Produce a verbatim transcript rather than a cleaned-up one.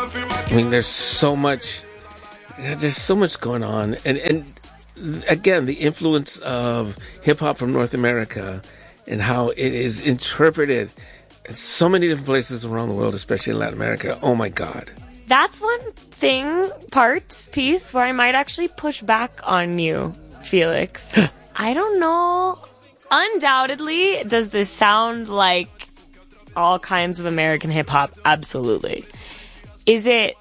I mean, there's so much. There's so much going on, and and again, the influence of hip hop from North America and how it is interpreted in so many different places around the world, especially in Latin America. Oh my God. That's one thing, part, piece, where I might actually push back on you, Felix. I don't know. Undoubtedly, does this sound like all kinds of American hip-hop? Absolutely. Is it